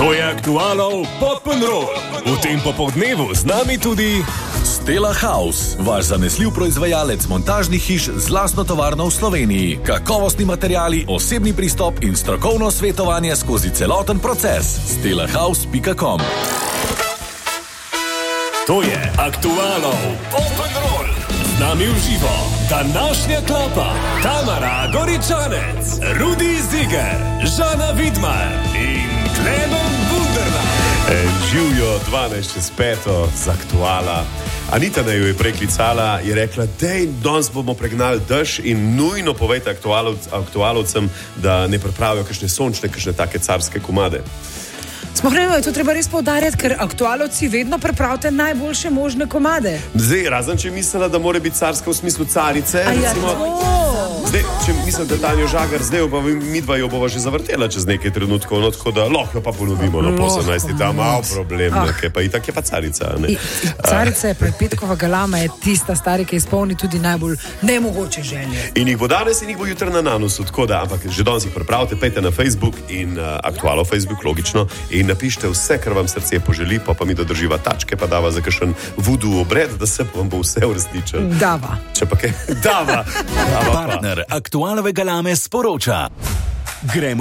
To je Aktualov Pop'n'Roll. V tem popoldnevu z nami tudi Stella House, vaš zanesljiv proizvajalec montažnih hiš z lastno tovarno v Sloveniji. Kakovostni materiali, osebni pristop in strokovno svetovanje skozi celoten proces. stellahouse.com. To je Aktualov Pop'n'Roll. Z nami v živo današnja klapa Tamara Goričanec, Rudi Ziger, Žana Vidmar in Klemen Bunderman. Živijo 12:05 z Aktuala. Anita ne jo je preklicala, je rekla, dej, danes bomo pregnali dež in nujno povejte aktualovcem, da ne pripravijo kakšne sončne, kakšne take carske komade. Smohrejmo, je to treba res poudarjati, ker aktualovci vedno pripravite najboljše možne komade. Zdaj, razen če mislila, da mora biti carska v smislu carice. Zdaj, če mislim, da Tanjo Žagar, zdaj pa mi dva jo bova že zavrtela čez nekaj trenutkov, no, tako da lahko jo pa ponudimo na 18. Ta malo problem, pa itak je pa carica. Ne? Carica je pred petkova galama, je tista stari, ki izpolni tudi najbolj nemogoče želje. In jih bo danes in jih bo jutri na nanosu, tako da, ampak že danes jih pripravite, pejte na Facebook in Aktualov Facebook, logično, in napišite vse, kar vam srce poželi, pa mi dodrživa tačke, pa dava za kakšen vudu obred, da se vam bo vse uresničilo. Dava. Če pa kaj, dava. Partner Aktualovega galame sporoča. Gremo